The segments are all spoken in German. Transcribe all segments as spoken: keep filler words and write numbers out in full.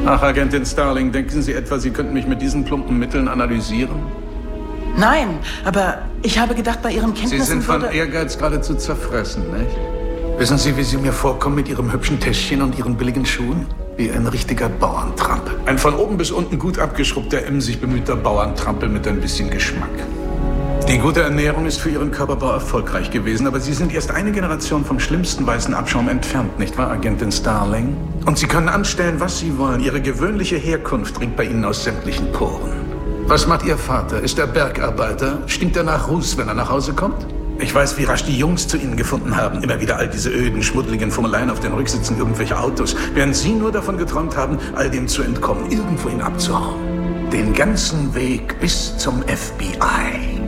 Ach, Agentin Starling, denken Sie etwa, Sie könnten mich mit diesen plumpen Mitteln analysieren? Nein, aber ich habe gedacht, bei Ihren Kenntnissen Sie sind von würde... Ehrgeiz geradezu zerfressen, nicht? Wissen Sie, wie Sie mir vorkommen mit Ihrem hübschen Täschchen und Ihren billigen Schuhen? Wie ein richtiger Bauerntrampel. Ein von oben bis unten gut abgeschrubbter, emsig bemühter Bauerntrampel mit ein bisschen Geschmack. Die gute Ernährung ist für Ihren Körperbau erfolgreich gewesen, aber Sie sind erst eine Generation vom schlimmsten weißen Abschaum entfernt, nicht wahr, Agentin Starling? Und Sie können anstellen, was Sie wollen. Ihre gewöhnliche Herkunft dringt bei Ihnen aus sämtlichen Poren. Was macht Ihr Vater? Ist er Bergarbeiter? Stinkt er nach Ruß, wenn er nach Hause kommt? Ich weiß, wie rasch die Jungs zu Ihnen gefunden haben. Immer wieder all diese öden, schmuddeligen Fummeleien auf den Rücksitzen irgendwelcher Autos. Während Sie nur davon geträumt haben, all dem zu entkommen, irgendwohin abzuhauen. Den ganzen Weg bis zum F B I.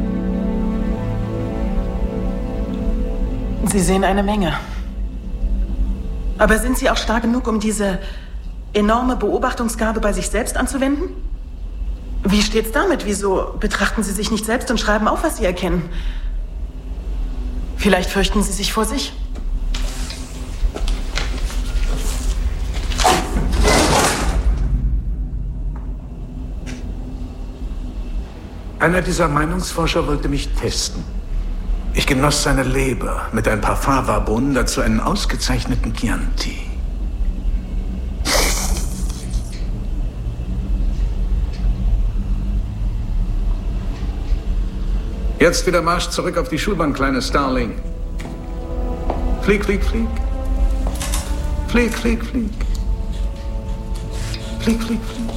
Sie sehen eine Menge. Aber sind Sie auch stark genug, um diese enorme Beobachtungsgabe bei sich selbst anzuwenden? Wie steht's damit? Wieso betrachten Sie sich nicht selbst und schreiben auf, was Sie erkennen? Vielleicht fürchten Sie sich vor sich. Einer dieser Meinungsforscher wollte mich testen. Ich genoss seine Leber mit ein paar Fava-Bohnen, dazu einen ausgezeichneten Chianti. Jetzt wieder Marsch zurück auf die Schulbahn, kleine Starling. Flieg, flieg, flieg. Flieg, flieg, flieg. Flieg, flieg, flieg.